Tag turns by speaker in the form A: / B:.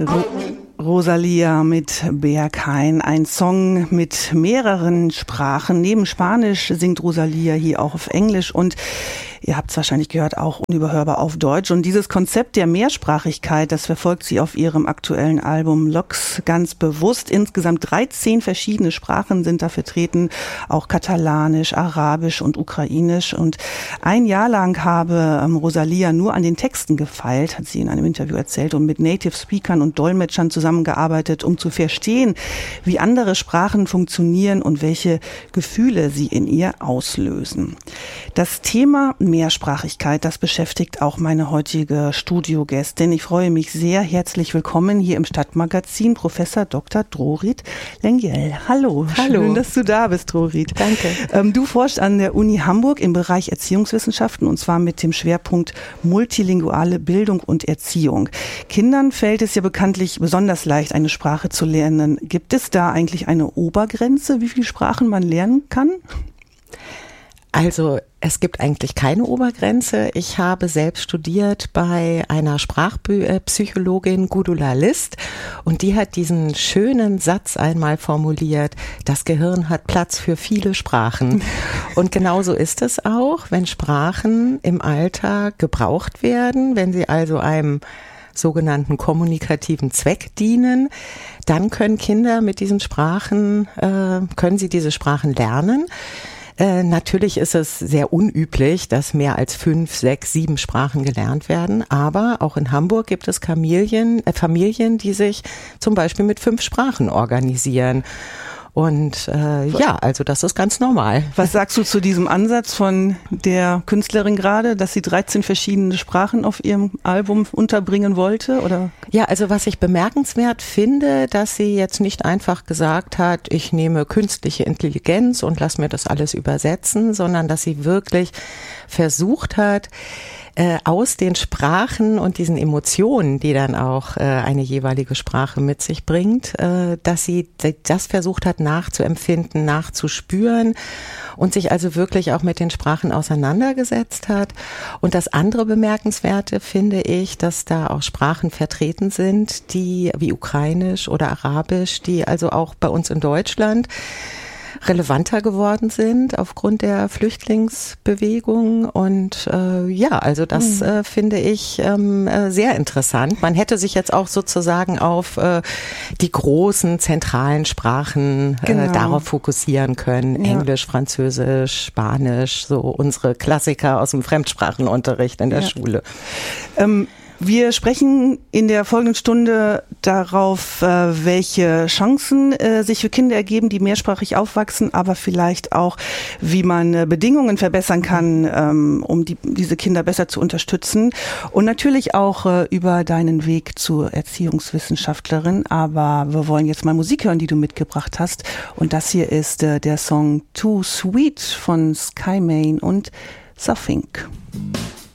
A: Rosalía mit Berghain, ein Song mit mehreren Sprachen. Neben Spanisch singt Rosalía hier auch auf Englisch und ihr habt es wahrscheinlich gehört, auch unüberhörbar auf Deutsch. Und dieses Konzept der Mehrsprachigkeit, das verfolgt sie auf ihrem aktuellen Album Lux ganz bewusst. Insgesamt 13 verschiedene Sprachen sind da vertreten, auch Katalanisch, Arabisch und Ukrainisch. Und ein Jahr lang habe Rosalía nur an den Texten gefeilt, hat sie in einem Interview erzählt, und mit Native Speakern und Dolmetschern zusammengearbeitet, um zu verstehen, wie andere Sprachen funktionieren und welche Gefühle sie in ihr auslösen. Das Thema Mehrsprachigkeit, das beschäftigt auch meine heutige Studiogästin. Ich freue mich sehr. Herzlich willkommen hier im Stadtmagazin, Professor Dr. Drorit Lengyel. Hallo.
B: Hallo.
A: Schön, dass du da bist, Drorit.
B: Danke.
A: Du forschst an der Uni Hamburg im Bereich Erziehungswissenschaften, und zwar mit dem Schwerpunkt multilinguale Bildung und Erziehung. Kindern fällt es ja bekanntlich besonders leicht, eine Sprache zu lernen. Gibt es da eigentlich eine Obergrenze, wie viele Sprachen man lernen kann?
B: Also es gibt eigentlich keine Obergrenze. Ich habe selbst studiert bei einer Sprachpsychologin, Gudula List, und die hat diesen schönen Satz einmal formuliert: Das Gehirn hat Platz für viele Sprachen. Und genauso ist es auch, wenn Sprachen im Alltag gebraucht werden, wenn sie also einem sogenannten kommunikativen Zweck dienen, dann können Kinder mit diesen Sprachen, können sie diese Sprachen lernen. Natürlich ist es sehr unüblich, dass mehr als 5, 6, 7 Sprachen gelernt werden, aber auch in Hamburg gibt es Familien, die sich zum Beispiel mit 5 Sprachen organisieren. Und also das ist ganz normal.
A: Was sagst du zu diesem Ansatz von der Künstlerin gerade, dass sie 13 verschiedene Sprachen auf ihrem Album unterbringen wollte? Oder?
B: Ja, also was ich bemerkenswert finde, dass sie jetzt nicht einfach gesagt hat, ich nehme künstliche Intelligenz und lass mir das alles übersetzen, sondern dass sie wirklich versucht hat, aus den Sprachen und diesen Emotionen, die dann auch eine jeweilige Sprache mit sich bringt, dass sie das versucht hat nachzuempfinden, nachzuspüren und sich also wirklich auch mit den Sprachen auseinandergesetzt hat. Und das andere Bemerkenswerte finde ich, dass da auch Sprachen vertreten sind, die wie Ukrainisch oder Arabisch, die also auch bei uns in Deutschland relevanter geworden sind aufgrund der Flüchtlingsbewegung. Und also das finde ich sehr interessant. Man hätte sich jetzt auch sozusagen auf die großen zentralen Sprachen darauf fokussieren können. Ja. Englisch, Französisch, Spanisch, so unsere Klassiker aus dem Fremdsprachenunterricht in der Schule.
A: Wir sprechen in der folgenden Stunde darauf, welche Chancen sich für Kinder ergeben, die mehrsprachig aufwachsen, aber vielleicht auch, wie man Bedingungen verbessern kann, um diese Kinder besser zu unterstützen. Und natürlich auch über deinen Weg zur Erziehungswissenschaftlerin. Aber wir wollen jetzt mal Musik hören, die du mitgebracht hast. Und das hier ist der Song Too Sweet von Sky Main und Safink.